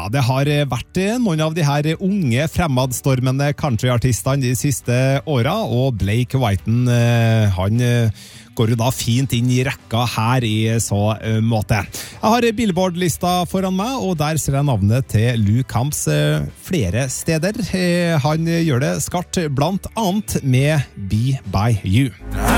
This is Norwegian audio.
Ja, det har vært noen av de her unge fremadstormende countryartistene de siste åra, og Blake Whiten, han går jo da fint inn i rekka her i så måte. Jeg har Billboard-lista foran meg, og der ser jeg navnet til Luke Combs flere steder. Han gjør det skarpt, blant annet med Be By You.